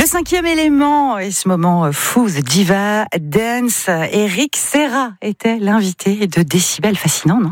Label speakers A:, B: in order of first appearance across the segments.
A: Le cinquième élément et ce moment fou, The Diva Dance. Eric Serra était l'invité de Décibel. Fascinant, non ?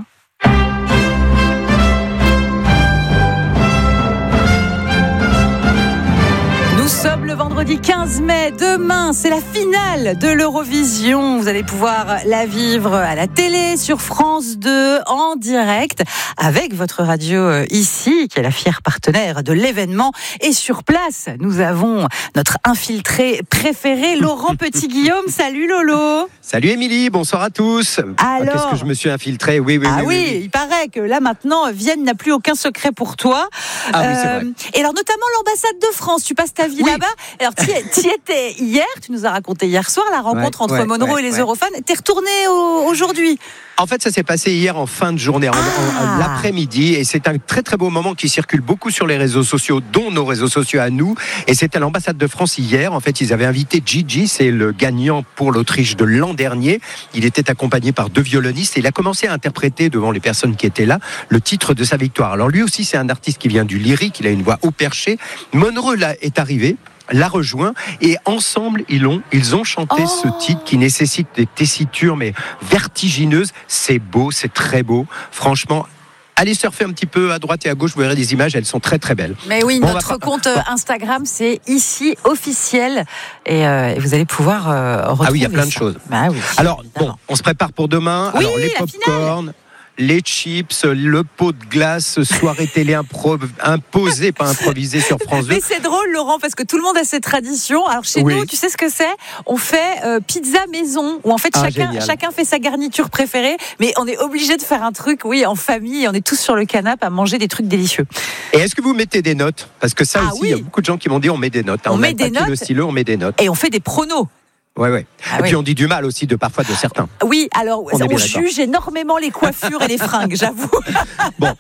A: Nous sommes le vendredi 15 mai. Demain, c'est la finale de l'Eurovision. Vous allez pouvoir la vivre à la télé, sur France 2, en direct, avec votre radio ici, qui est la fière partenaire de l'événement. Et sur place, nous avons notre infiltré préféré, Laurent Petit-Guillaume. Salut Lolo.
B: Salut Émilie, bonsoir à tous.
A: Alors,
B: qu'est-ce que je me suis infiltré ? Oui.
A: Il paraît que là maintenant, Vienne n'a plus aucun secret pour toi.
B: Ah oui, c'est vrai.
A: Et alors notamment l'ambassade de France, tu passes ta vie là-bas. Alors tu y étais hier, tu nous as raconté hier soir la rencontre entre Monroe et les Eurofans. T'es retourné aujourd'hui.
B: En fait, ça s'est passé hier en fin de journée, en l'après-midi, et c'est un très très beau moment qui circule beaucoup sur les réseaux sociaux, dont nos réseaux sociaux à nous. Et c'était à l'ambassade de France hier. En fait, ils avaient invité Gigi, c'est le gagnant pour l'Autriche de l'an dernier. Il était accompagné par 2 violonistes et il a commencé à interpréter devant les personnes qui étaient là le titre de sa victoire. Alors lui aussi, c'est un artiste qui vient du lyrique, il a une voix haut perché. Monroe là est arrivé, l'a rejoint et ensemble ils ont chanté ce titre qui nécessite des tessitures mais vertigineuses. C'est beau, c'est très beau. Franchement, allez surfer un petit peu à droite et à gauche, vous verrez des images, elles sont très très belles.
A: Mais oui, notre compte Instagram, c'est ici officiel et vous allez pouvoir retrouver.
B: Ah oui, il y a plein de choses.
A: Bah oui,
B: alors
A: évidemment.
B: bon, on se prépare pour demain.
A: Oui,
B: alors les pop-corn, les chips, le pot de glace, soirée télé imposée, pas improvisée sur France 2.
A: Mais c'est drôle, Laurent, parce que tout le monde a ses traditions. Alors chez nous, tu sais ce que c'est ? On fait pizza maison, où en fait chacun fait sa garniture préférée, mais on est obligé de faire un truc, en famille, on est tous sur le canapé à manger des trucs délicieux.
B: Et est-ce que vous mettez des notes ? Parce que ça aussi, il y a beaucoup de gens qui m'ont dit on met des notes.
A: On met des notes,
B: le stylo, on met des notes.
A: Et on fait des pronos.
B: Ouais. Et puis on dit du mal aussi parfois de certains.
A: Oui, alors on juge énormément les coiffures et les fringues, j'avoue.
B: Bon,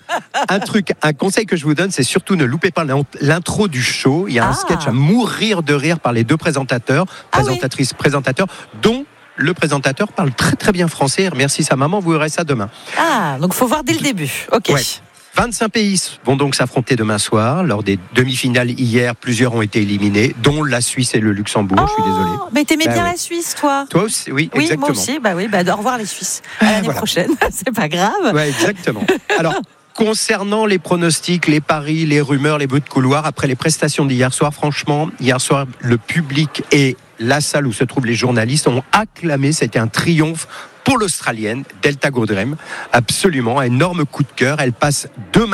B: un conseil que je vous donne, c'est surtout ne loupez pas l'intro du show. Il y a un sketch à mourir de rire par les 2 présentatrices, présentateurs, dont le présentateur parle très très bien français. Il remercie sa maman, vous verrez ça demain.
A: Donc faut voir dès le début. Ok.
B: Ouais. 25 pays vont donc s'affronter demain soir. Lors des demi-finales hier, plusieurs ont été éliminés, dont la Suisse et le Luxembourg. Je suis désolé.
A: Mais t'aimais bien la Suisse, toi ?
B: Toi aussi, oui, exactement.
A: Moi aussi, au revoir les Suisses. À l'année prochaine, c'est pas grave.
B: Ouais, exactement. Alors, concernant les pronostics, les paris, les rumeurs, les bruits de couloir, après les prestations d'hier soir, franchement, hier soir, le public et la salle où se trouvent les journalistes ont acclamé. C'était un triomphe pour l'Australienne Delta Goodrem. Absolument, un énorme coup de cœur. Elle passe demain